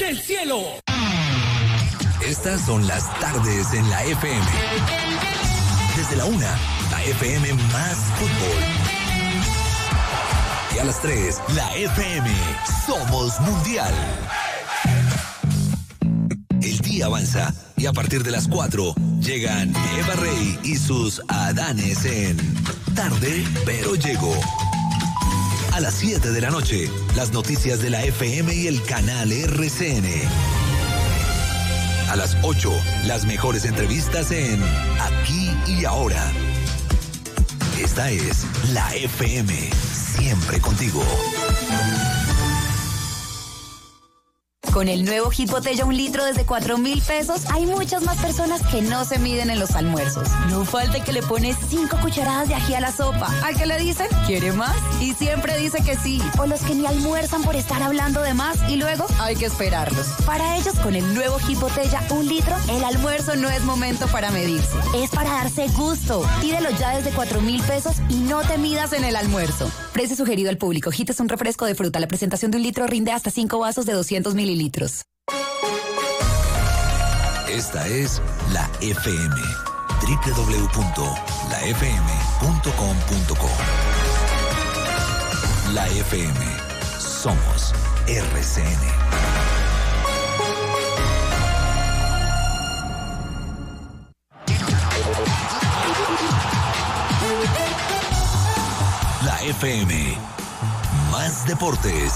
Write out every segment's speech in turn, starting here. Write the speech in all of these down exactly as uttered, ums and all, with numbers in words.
del cielo. Estas son las tardes en la F M. Desde la una, la F M más fútbol. Y a las tres, la F M Somos Mundial. El día avanza y a partir de las cuatro llegan Eva Rey y sus Adanes en Tarde pero Llego. A las siete de la noche, las noticias de la F M y el canal R C N. A las ocho, las mejores entrevistas en Aquí y Ahora. Esta es la F M, siempre contigo. Con el nuevo Hit Botella un litro desde cuatro mil pesos, hay muchas más personas que no se miden en los almuerzos. No falta que le pones cinco cucharadas de ají a la sopa. ¿Al que le dicen? ¿Quiere más? Y siempre dice que sí. O los que ni almuerzan por estar hablando de más y luego hay que esperarlos. Para ellos, con el nuevo Hit Botella un litro, el almuerzo no es momento para medirse. Es para darse gusto. Pídelo ya desde cuatro mil pesos y no te midas en el almuerzo. Precio sugerido al público. Hit es un refresco de fruta. La presentación de un litro rinde hasta cinco vasos de doscientos mililitros. Esta es la F M. doble u doble u doble u punto la f m punto com punto co. La F M. Somos R C N. La F M. Más deportes.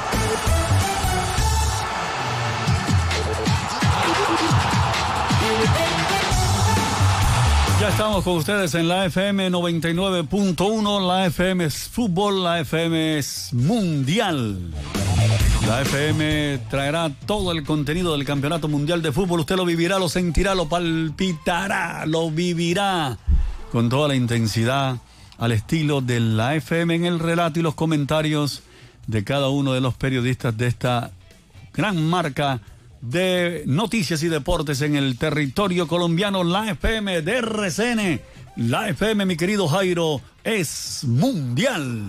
Ya estamos con ustedes en la F M noventa y nueve punto uno. La F M es fútbol, la F M es mundial. La F M traerá todo el contenido del Campeonato Mundial de Fútbol. Usted lo vivirá, lo sentirá, lo palpitará, lo vivirá con toda la intensidad al estilo de la F M en el relato y los comentarios de cada uno de los periodistas de esta gran marca de noticias y deportes en el territorio colombiano. La F M de R C N, la F M, mi querido Jairo, es mundial.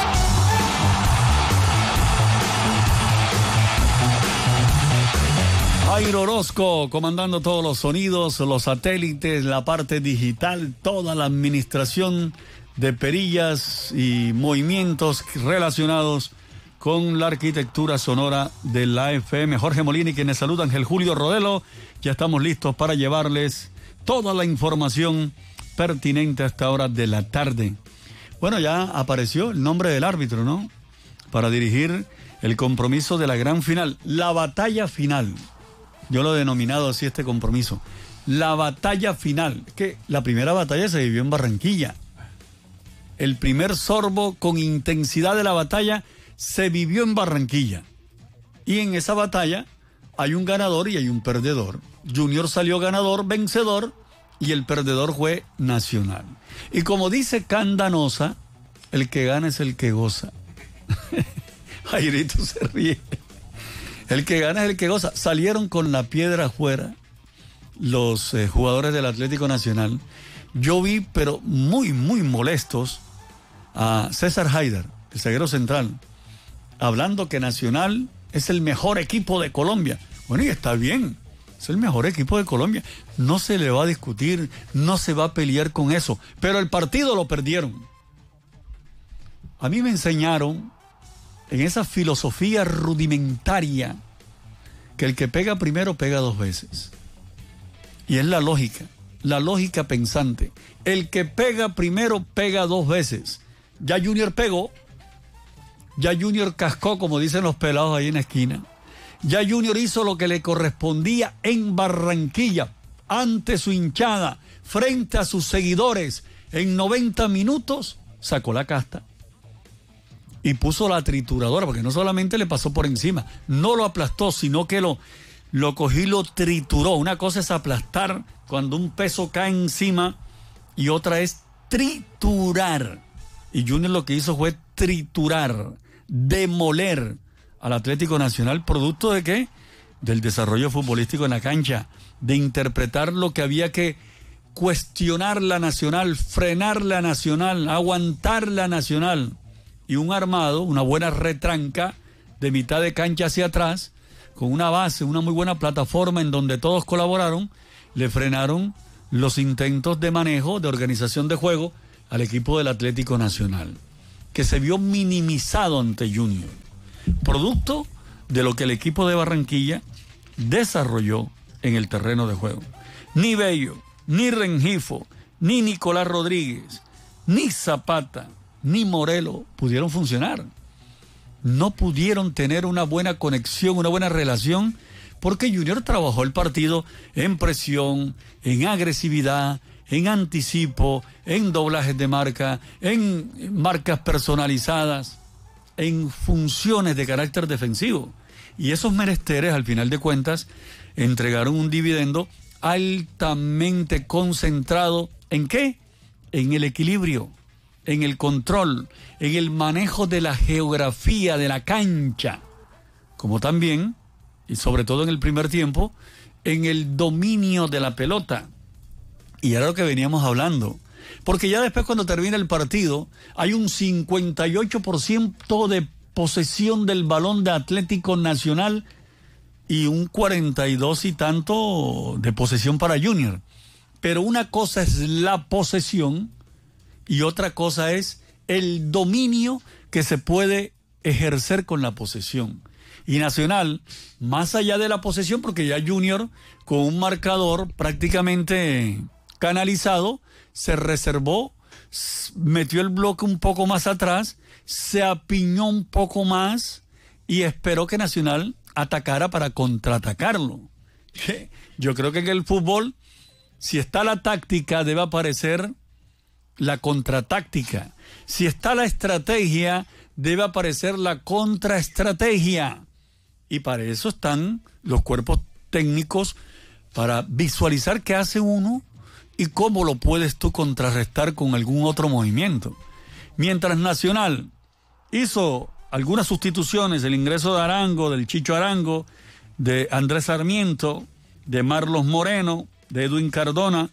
Jairo Orozco comandando todos los sonidos, los satélites, la parte digital, toda la administración de perillas y movimientos relacionados con la arquitectura sonora de la F M. Jorge Molina y quienes saludan, Ángel Julio Rodelo. Ya estamos listos para llevarles toda la información pertinente a esta hora de la tarde. Bueno, ya apareció el nombre del árbitro, ¿no? Para dirigir el compromiso de la gran final, la batalla final. Yo lo he denominado así este compromiso. La batalla final. Que la primera batalla se vivió en Barranquilla. El primer sorbo con intensidad de la batalla se vivió en Barranquilla. Y en esa batalla hay un ganador y hay un perdedor. Junior salió ganador, vencedor, y el perdedor fue Nacional. Y como dice Candanosa, el que gana es el que goza. Jairito se ríe. El que gana es el que goza. Salieron con la piedra afuera los eh, jugadores del Atlético Nacional. Yo vi, pero muy, muy molestos, a César Haider, el zaguero central, hablando que Nacional es el mejor equipo de Colombia. Bueno, y está bien, es el mejor equipo de Colombia. No se le va a discutir, no se va a pelear con eso. Pero el partido lo perdieron. A mí me enseñaron en esa filosofía rudimentaria que el que pega primero pega dos veces. Y es la lógica, la lógica pensante. El que pega primero pega dos veces. Ya Junior pegó, ya Junior cascó, como dicen los pelados ahí en la esquina. Ya Junior hizo lo que le correspondía en Barranquilla, ante su hinchada, frente a sus seguidores. En noventa minutos sacó la casta y puso la trituradora, porque no solamente le pasó por encima, no lo aplastó, sino que lo, lo cogió y lo trituró. Una cosa es aplastar cuando un peso cae encima y otra es triturar. Y Junior lo que hizo fue triturar, demoler al Atlético Nacional, producto de qué? Del desarrollo futbolístico en la cancha, de interpretar lo que había que cuestionar la Nacional, frenar la Nacional, aguantar la Nacional. Y un armado, una buena retranca de mitad de cancha hacia atrás, con una base, una muy buena plataforma en donde todos colaboraron, le frenaron los intentos de manejo, de organización de juego al equipo del Atlético Nacional, que se vio minimizado ante Junior, producto de lo que el equipo de Barranquilla desarrolló en el terreno de juego. Ni Bello, ni Rengifo, ni Nicolás Rodríguez, ni Zapata, ni Morelo pudieron funcionar. No pudieron tener una buena conexión, una buena relación, porque Junior trabajó el partido en presión, en agresividad, en anticipo, en doblajes de marca, en marcas personalizadas, en funciones de carácter defensivo. Y esos menesteres, al final de cuentas, entregaron un dividendo altamente concentrado. ¿En qué? En el equilibrio, en el control, en el manejo de la geografía de la cancha, como también, y sobre todo en el primer tiempo, en el dominio de la pelota. Y era lo que veníamos hablando, porque ya después, cuando termina el partido, hay un cincuenta y ocho por ciento de posesión del balón de Atlético Nacional y un cuarenta y dos y tanto de posesión para Junior. Pero una cosa es la posesión y otra cosa es el dominio que se puede ejercer con la posesión. Y Nacional, más allá de la posesión, porque ya Junior, con un marcador prácticamente canalizado, se reservó, metió el bloque un poco más atrás, se apiñó un poco más y esperó que Nacional atacara para contraatacarlo. Yo creo que en el fútbol, si está la táctica, debe aparecer la contratáctica. Si está la estrategia, debe aparecer la contraestrategia. Y para eso están los cuerpos técnicos, para visualizar qué hace uno y cómo lo puedes tú contrarrestar con algún otro movimiento. Mientras Nacional hizo algunas sustituciones, el ingreso de Arango, del Chicho Arango, de Andrés Sarmiento, de Marlos Moreno, de Edwin Cardona,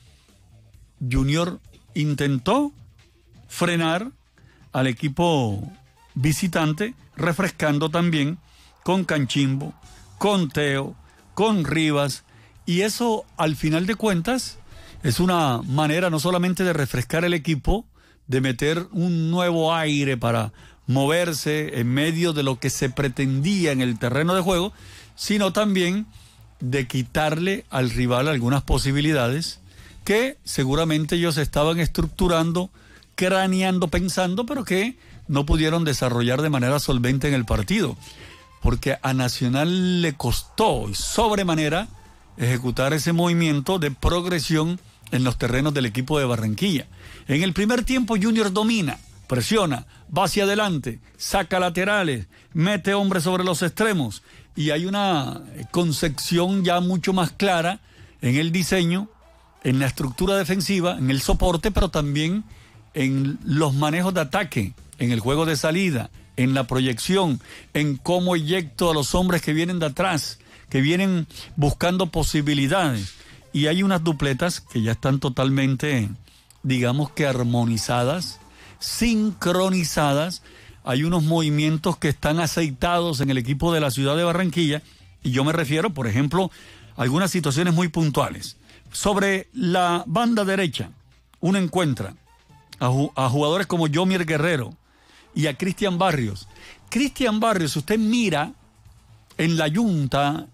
Junior intentó frenar al equipo visitante, refrescando también con Canchimbo, con Teo, con Rivas, y eso, al final de cuentas, es una manera no solamente de refrescar el equipo, de meter un nuevo aire para moverse en medio de lo que se pretendía en el terreno de juego, sino también de quitarle al rival algunas posibilidades que seguramente ellos estaban estructurando, craneando, pensando, pero que no pudieron desarrollar de manera solvente en el partido, porque a Nacional le costó sobremanera ejecutar ese movimiento de progresión en los terrenos del equipo de Barranquilla. En el primer tiempo Junior domina, presiona, va hacia adelante, saca laterales, mete hombres sobre los extremos, y hay una concepción ya mucho más clara en el diseño, en la estructura defensiva, en el soporte, pero también en los manejos de ataque, en el juego de salida, en la proyección, en cómo eyecto a los hombres que vienen de atrás, que vienen buscando posibilidades. Y hay unas dupletas que ya están totalmente, digamos que armonizadas, sincronizadas. Hay unos movimientos que están aceitados en el equipo de la ciudad de Barranquilla, y yo me refiero, por ejemplo, a algunas situaciones muy puntuales. Sobre la banda derecha, uno encuentra a, ju- a jugadores como Yomier Guerrero y a Cristian Barrios. Cristian Barrios, usted mira en la Junta,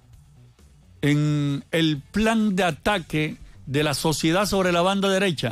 en el plan de ataque de la sociedad sobre la banda derecha,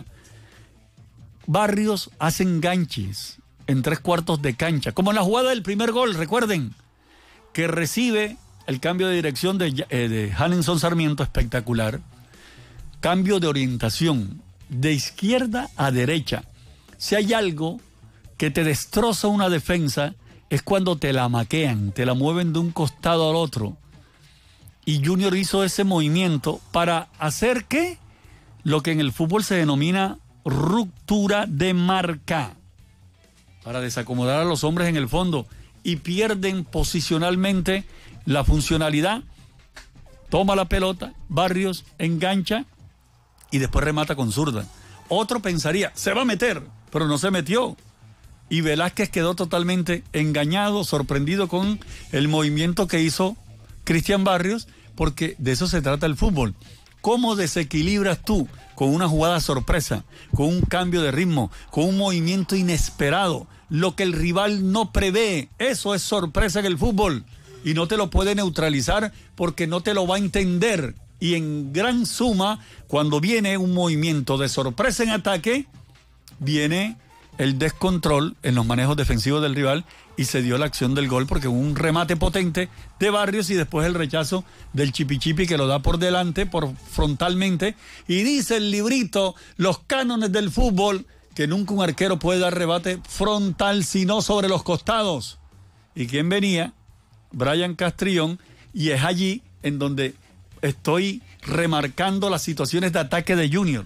Barrios hace enganches en tres cuartos de cancha, como en la jugada del primer gol, recuerden, que recibe el cambio de dirección de, eh, de Hanenson Sarmiento, espectacular, cambio de orientación, de izquierda a derecha. Si hay algo que te destroza una defensa, es cuando te la maquean, te la mueven de un costado al otro. Y Junior hizo ese movimiento para hacer ¿qué? Lo que en el fútbol se denomina ruptura de marca, para desacomodar a los hombres en el fondo, y pierden posicionalmente la funcionalidad. Toma la pelota, Barrios engancha y después remata con zurda. Otro pensaría, se va a meter, pero no se metió. Y Velázquez quedó totalmente engañado, sorprendido con el movimiento que hizo Cristian Barrios, porque de eso se trata el fútbol. ¿Cómo desequilibras tú con una jugada sorpresa, con un cambio de ritmo, con un movimiento inesperado, lo que el rival no prevé? Eso es sorpresa en el fútbol y no te lo puede neutralizar porque no te lo va a entender. Y en gran suma, cuando viene un movimiento de sorpresa en ataque, viene el descontrol en los manejos defensivos del rival y se dio la acción del gol porque hubo un remate potente de Barrios y después el rechazo del Chipichipi que lo da por delante, por frontalmente, y dice el librito, los cánones del fútbol, que nunca un arquero puede dar rebate frontal sino sobre los costados. ¿Y quién venía? Brian Castrillón, y es allí en donde estoy remarcando las situaciones de ataque de Junior.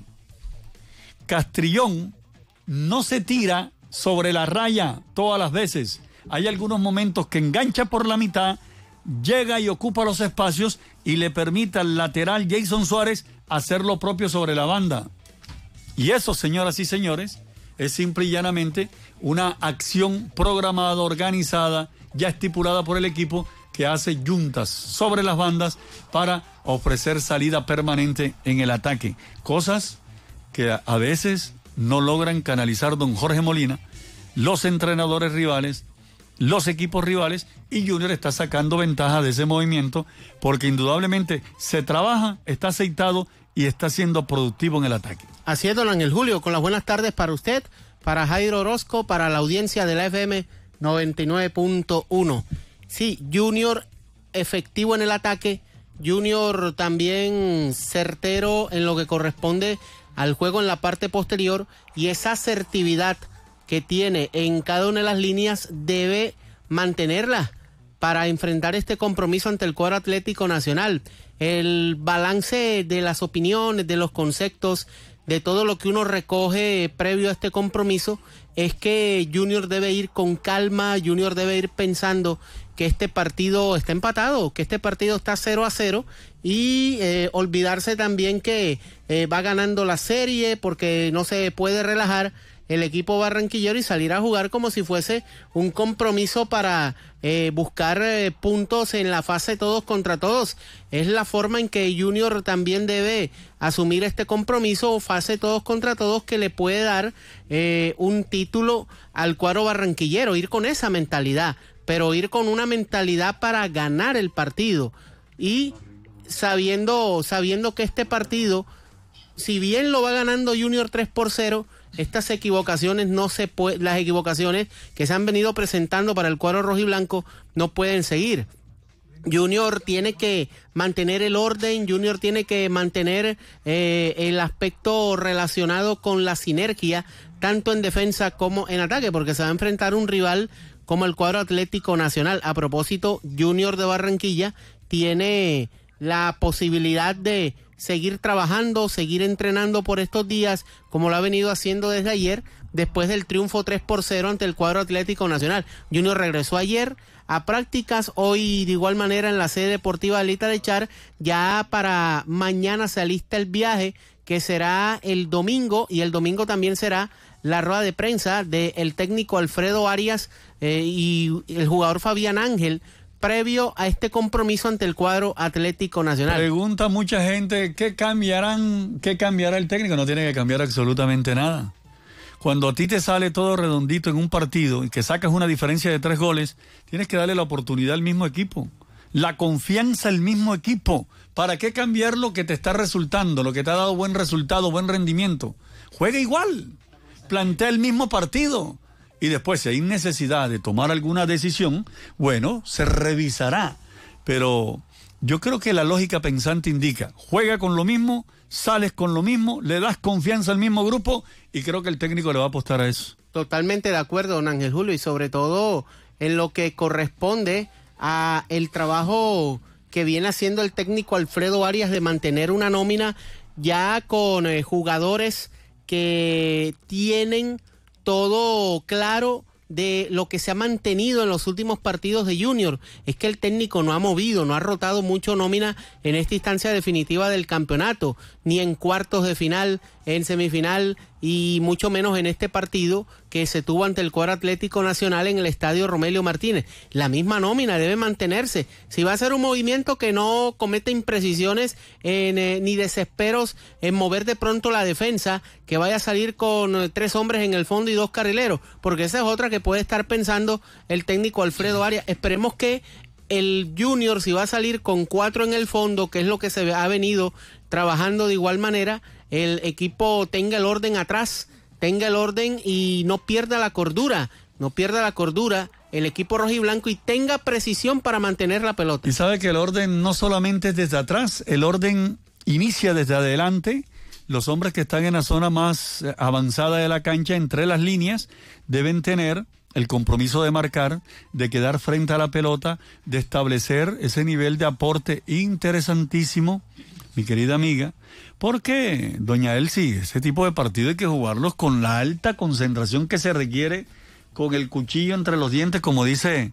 Castrillón no se tira sobre la raya todas las veces. Hay algunos momentos que engancha por la mitad, llega y ocupa los espacios y le permite al lateral Jason Suárez hacer lo propio sobre la banda. Y eso, señoras y señores, es simple y llanamente una acción programada, organizada, ya estipulada por el equipo, que hace yuntas sobre las bandas para ofrecer salida permanente en el ataque. Cosas que a veces no logran canalizar don Jorge Molina, los entrenadores rivales, los equipos rivales, y Junior está sacando ventaja de ese movimiento porque indudablemente se trabaja, está aceitado y está siendo productivo en el ataque. Así es, don Ángel Julio, con las buenas tardes para usted, para Jairo Orozco, para la audiencia de la F M noventa y nueve punto uno. Sí, Junior efectivo en el ataque, Junior también certero en lo que corresponde al juego en la parte posterior, y esa asertividad que tiene en cada una de las líneas debe mantenerla para enfrentar este compromiso ante el cuadro Atlético Nacional. El balance de las opiniones, de los conceptos, de todo lo que uno recoge previo a este compromiso es que Junior debe ir con calma, Junior debe ir pensando que este partido está empatado, que este partido está cero a cero, y eh, olvidarse también que eh, va ganando la serie porque no se puede relajar el equipo barranquillero y salir a jugar como si fuese un compromiso para eh, buscar eh, puntos en la fase todos contra todos. Es la forma en que Junior también debe asumir este compromiso, fase todos contra todos, que le puede dar eh, un título al cuadro barranquillero, ir con esa mentalidad, pero ir con una mentalidad para ganar el partido y sabiendo, sabiendo que este partido, si bien lo va ganando Junior tres por cero, estas equivocaciones no se puede, las equivocaciones que se han venido presentando para el cuadro rojiblanco no pueden seguir. Junior tiene que mantener el orden, Junior tiene que mantener eh, el aspecto relacionado con la sinergia, tanto en defensa como en ataque, porque se va a enfrentar a un rival como el cuadro Atlético Nacional. A propósito, Junior de Barranquilla tiene la posibilidad de seguir trabajando, seguir entrenando por estos días, como lo ha venido haciendo desde ayer, después del triunfo tres por cero ante el cuadro Atlético Nacional. Junior regresó ayer a prácticas, hoy de igual manera en la sede deportiva de Alita de Char. Ya para mañana se alista el viaje, que será el domingo, y el domingo también será la rueda de prensa del técnico Alfredo Arias eh, y el jugador Fabián Ángel, previo a este compromiso ante el cuadro Atlético Nacional. Pregunta mucha gente, ¿qué cambiarán, qué cambiará el técnico? No tiene que cambiar absolutamente nada. Cuando a ti te sale todo redondito en un partido y que sacas una diferencia de tres goles, tienes que darle la oportunidad al mismo equipo, la confianza al mismo equipo. ¿Para qué cambiar lo que te está resultando, lo que te ha dado buen resultado, buen rendimiento? Juega igual, plantea el mismo partido. Y después, si hay necesidad de tomar alguna decisión, bueno, se revisará. Pero yo creo que la lógica pensante indica, juega con lo mismo, sales con lo mismo, le das confianza al mismo grupo, y creo que el técnico le va a apostar a eso. Totalmente de acuerdo, don Ángel Julio, y sobre todo en lo que corresponde a el trabajo que viene haciendo el técnico Alfredo Arias de mantener una nómina ya con eh, jugadores que tienen todo claro de lo que se ha mantenido en los últimos partidos de Junior. Es que el técnico no ha movido, no ha rotado mucho nómina en esta instancia definitiva del campeonato, ni en cuartos de final, en semifinal, y mucho menos en este partido que se tuvo ante el cuadro Atlético Nacional en el estadio Romelio Martínez. La misma nómina debe mantenerse. Si va a ser un movimiento que no cometa imprecisiones en, eh, ni desesperos en mover de pronto la defensa, que vaya a salir con eh, tres hombres en el fondo y dos carrileros, porque esa es otra que puede estar pensando el técnico Alfredo Arias. Esperemos que el Junior, si va a salir con cuatro en el fondo, que es lo que se ha venido trabajando de igual manera, el equipo tenga el orden atrás, tenga el orden y no pierda la cordura, no pierda la cordura el equipo rojiblanco y tenga precisión para mantener la pelota. Y sabe que el orden no solamente es desde atrás, el orden inicia desde adelante. Los hombres que están en la zona más avanzada de la cancha, entre las líneas, deben tener el compromiso de marcar, de quedar frente a la pelota, de establecer ese nivel de aporte interesantísimo, mi querida amiga, porque, doña Elsie, ese tipo de partidos hay que jugarlos con la alta concentración que se requiere, con el cuchillo entre los dientes, como dice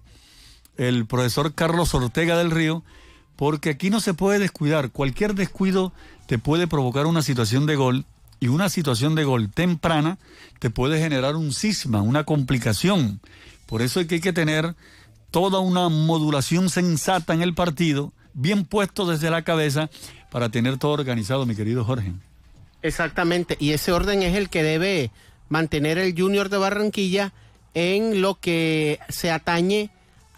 el profesor Carlos Ortega del Río, porque aquí no se puede descuidar. Cualquier descuido te puede provocar una situación de gol, y una situación de gol temprana te puede generar un cisma, una complicación. Por eso es que hay que tener toda una modulación sensata en el partido, bien puesto desde la cabeza, para tener todo organizado, mi querido Jorge. Exactamente, y ese orden es el que debe mantener el Junior de Barranquilla en lo que se atañe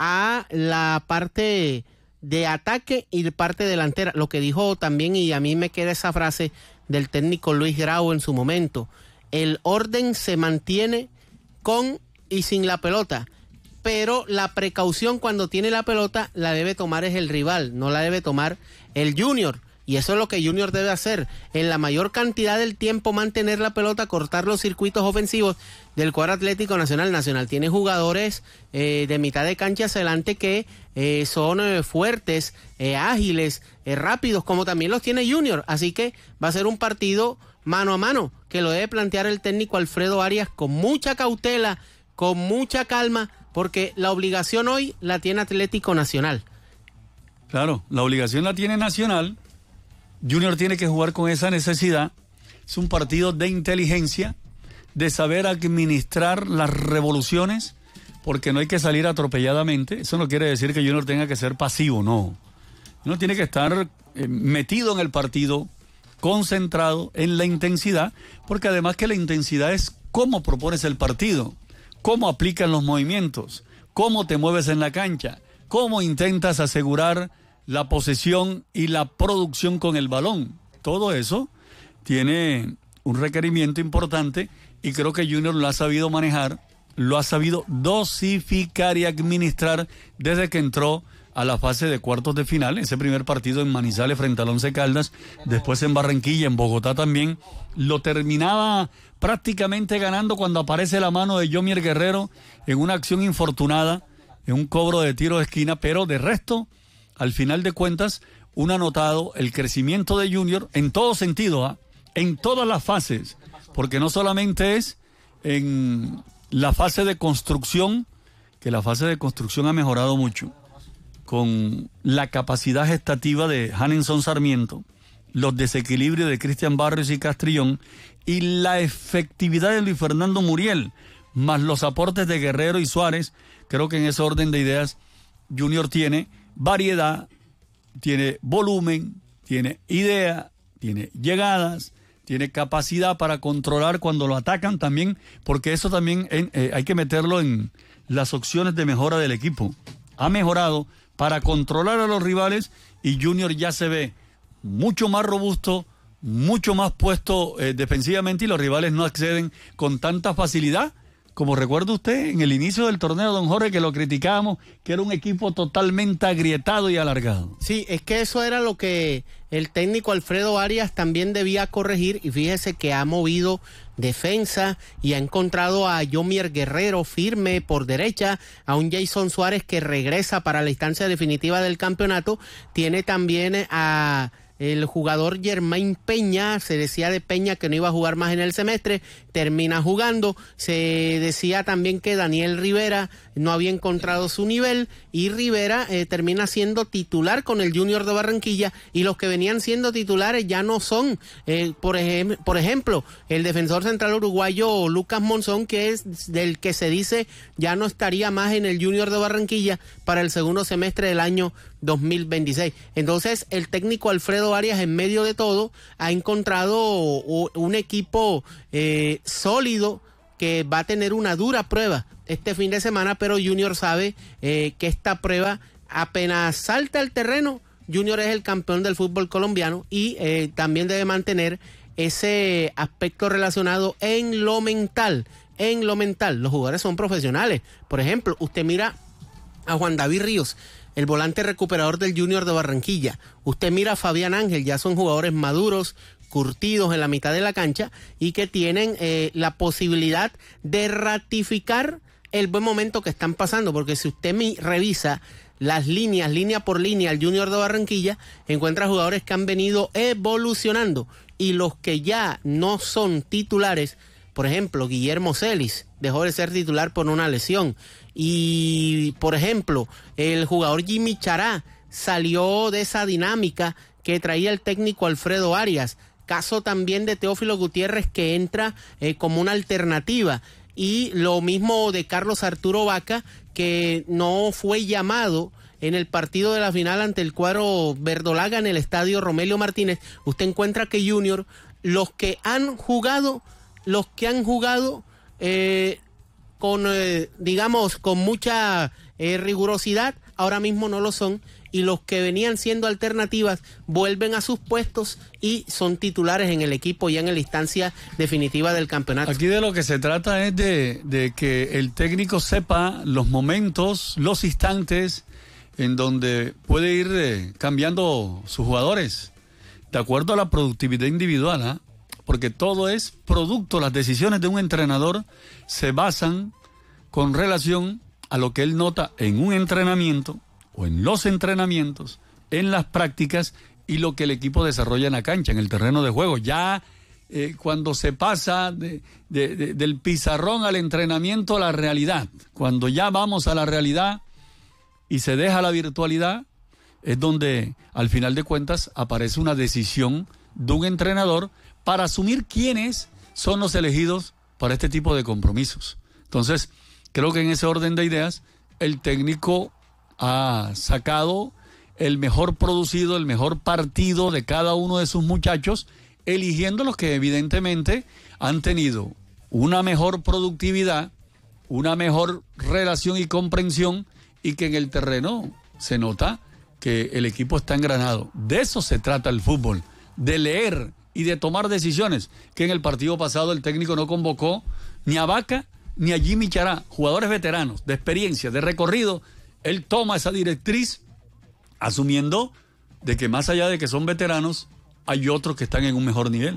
a la parte de ataque y de parte delantera. Lo que dijo también, y a mí me queda esa frase del técnico Luis Grau en su momento: el orden se mantiene con y sin la pelota, pero la precaución cuando tiene la pelota la debe tomar es el rival, no la debe tomar el Junior. Y eso es lo que Junior debe hacer, en la mayor cantidad del tiempo mantener la pelota, cortar los circuitos ofensivos del cuadro Atlético Nacional. Nacional tiene jugadores eh, de mitad de cancha hacia adelante que eh, son eh, fuertes, eh, ágiles, eh, rápidos, como también los tiene Junior. Así que va a ser un partido mano a mano, que lo debe plantear el técnico Alfredo Arias con mucha cautela, con mucha calma, porque la obligación hoy la tiene Atlético Nacional. Claro, la obligación la tiene Nacional. Junior tiene que jugar con esa necesidad. Es un partido de inteligencia, de saber administrar las revoluciones, porque no hay que salir atropelladamente. Eso no quiere decir que Junior tenga que ser pasivo, no. Uno tiene que estar eh, metido en el partido, concentrado en la intensidad, porque además que la intensidad es cómo propones el partido, cómo aplicas los movimientos, cómo te mueves en la cancha, cómo intentas asegurar la posesión y la producción con el balón. Todo eso tiene un requerimiento importante y creo que Junior lo ha sabido manejar, lo ha sabido dosificar y administrar desde que entró a la fase de cuartos de final. Ese primer partido en Manizales frente al Once Caldas, después en Barranquilla, en Bogotá también, lo terminaba prácticamente ganando cuando aparece la mano de Yomier Guerrero en una acción infortunada, en un cobro de tiro de esquina, pero de resto, al final de cuentas, un anotado, el crecimiento de Junior en todo sentido, ¿eh? En todas las fases, porque no solamente es en la fase de construcción, que la fase de construcción ha mejorado mucho, con la capacidad gestativa de Hanenson Sarmiento, los desequilibrios de Cristian Barrios y Castrillón, y la efectividad de Luis Fernando Muriel, más los aportes de Guerrero y Suárez. Creo que en ese orden de ideas Junior tiene variedad, tiene volumen, tiene idea, tiene llegadas, tiene capacidad para controlar cuando lo atacan también, porque eso también en, eh, hay que meterlo en las opciones de mejora del equipo. Ha mejorado para controlar a los rivales y Junior ya se ve mucho más robusto, mucho más puesto eh, defensivamente, y los rivales no acceden con tanta facilidad. Como recuerda usted, en el inicio del torneo, don Jorge, que lo criticábamos, que era un equipo totalmente agrietado y alargado. Sí, es que eso era lo que el técnico Alfredo Arias también debía corregir, y fíjese que ha movido defensa y ha encontrado a Yomier Guerrero firme por derecha, a un Jason Suárez que regresa para la instancia definitiva del campeonato. Tiene también a el jugador Germain Peña, se decía de Peña que no iba a jugar más en el semestre, termina jugando. Se decía también que Daniel Rivera no había encontrado su nivel y Rivera eh, termina siendo titular con el Junior de Barranquilla y los que venían siendo titulares ya no son, eh, por, ejem por ejemplo, el defensor central uruguayo Lucas Monzón, que es del que se dice ya no estaría más en el Junior de Barranquilla para el segundo semestre del año dos mil veintiséis. Entonces el técnico Alfredo Arias, en medio de todo, ha encontrado un equipo eh, sólido que va a tener una dura prueba este fin de semana, pero Junior sabe eh, que esta prueba apenas salta al terreno, Junior es el campeón del fútbol colombiano y eh, también debe mantener ese aspecto relacionado en lo mental, en lo mental. Los jugadores son profesionales. Por ejemplo, usted mira a Juan David Ríos, el volante recuperador del Junior de Barranquilla. Usted mira a Fabián Ángel, ya son jugadores maduros, curtidos en la mitad de la cancha y que tienen eh, la posibilidad de ratificar el buen momento que están pasando, porque si usted me revisa las líneas, línea por línea, el Junior de Barranquilla encuentra jugadores que han venido evolucionando y los que ya no son titulares, por ejemplo, Guillermo Celis dejó de ser titular por una lesión y, por ejemplo, el jugador Jimmy Chará salió de esa dinámica que traía el técnico Alfredo Arias. Caso también de Teófilo Gutiérrez, que entra eh, como una alternativa. Y lo mismo de Carlos Arturo Vaca, que no fue llamado en el partido de la final ante el cuadro verdolaga en el estadio Romelio Martínez. Usted encuentra que Junior, los que han jugado, los que han jugado eh, con, eh, digamos, con mucha eh, rigurosidad, ahora mismo no lo son. Y los que venían siendo alternativas vuelven a sus puestos y son titulares en el equipo ya en la instancia definitiva del campeonato. Aquí de lo que se trata es de, de que el técnico sepa los momentos, los instantes en donde puede ir eh, cambiando sus jugadores de acuerdo a la productividad individual, ¿eh? Porque todo es producto, las decisiones de un entrenador se basan con relación a lo que él nota en un entrenamiento o en los entrenamientos, en las prácticas y lo que el equipo desarrolla en la cancha, en el terreno de juego. Ya eh, cuando se pasa de, de, de, del pizarrón al entrenamiento a la realidad, cuando ya vamos a la realidad y se deja la virtualidad, es donde al final de cuentas aparece una decisión de un entrenador para asumir quiénes son los elegidos para este tipo de compromisos. Entonces, creo que en ese orden de ideas, el técnico ha sacado el mejor producido, el mejor partido de cada uno de sus muchachos, eligiendo los que evidentemente han tenido una mejor productividad, una mejor relación y comprensión, y que en el terreno se nota que el equipo está engranado. De eso se trata el fútbol, de leer y de tomar decisiones, que en el partido pasado el técnico no convocó ni a Vaca ni a Jimmy Chará, jugadores veteranos, de experiencia, de recorrido. Él toma esa directriz asumiendo de que más allá de que son veteranos, hay otros que están en un mejor nivel.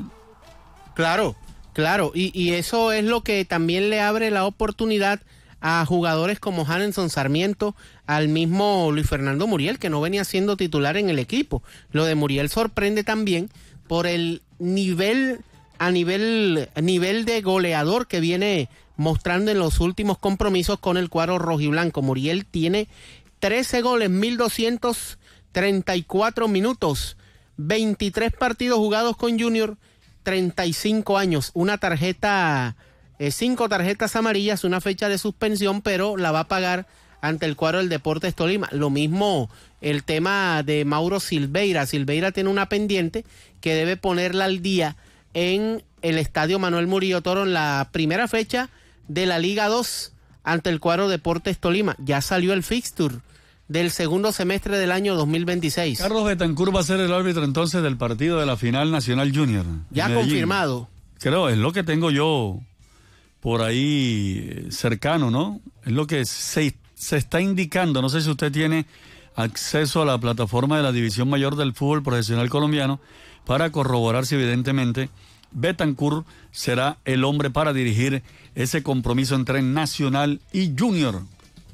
Claro, claro, y, y eso es lo que también le abre la oportunidad a jugadores como Hanenson Sarmiento, al mismo Luis Fernando Muriel, que no venía siendo titular en el equipo. Lo de Muriel sorprende también por el nivel, a nivel, nivel de goleador que viene mostrando en los últimos compromisos con el cuadro rojiblanco. Muriel tiene trece goles, mil doscientos treinta y cuatro minutos, veintitrés partidos jugados con Junior, treinta y cinco años, una tarjeta, eh, cinco tarjetas amarillas, una fecha de suspensión, pero la va a pagar ante el cuadro del Deportes Tolima. Lo mismo el tema de Mauro Silveira. Silveira tiene una pendiente que debe ponerla al día en el estadio Manuel Murillo Toro en la primera fecha de la Liga dos ante el cuadro Deportes Tolima. Ya salió el fixture del segundo semestre del año dos mil veintiséis. Carlos Betancur va a ser el árbitro entonces del partido de la final Nacional Junior. Ya Medellín. Confirmado. Creo, es lo que tengo yo por ahí cercano, ¿no? Es lo que se, se está indicando. No sé si usted tiene acceso a la plataforma de la División Mayor del Fútbol Profesional Colombiano para corroborar si evidentemente Betancur será el hombre para dirigir ese compromiso entre Nacional y Junior.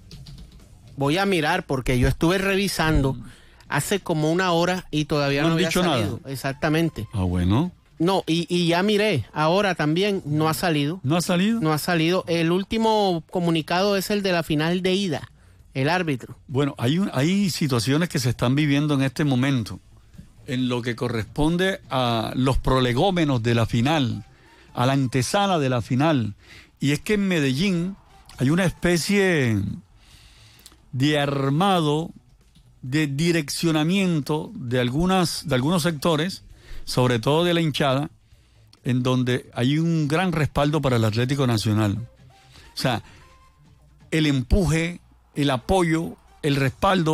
Voy a mirar porque yo estuve revisando hace como una hora y todavía no, no había dicho salido. Nada. Exactamente. Ah, bueno. No, y, y ya miré, ahora también no ha salido. ¿No ha salido? No ha salido. El último comunicado es el de la final de ida, el árbitro. Bueno, hay, un, hay situaciones que se están viviendo en este momento en lo que corresponde a los prolegómenos de la final, a la antesala de la final. Y es que en Medellín hay una especie de armado, de direccionamiento de, algunas, de algunos sectores, sobre todo de la hinchada, en donde hay un gran respaldo para el Atlético Nacional. O sea, el empuje, el apoyo, el respaldo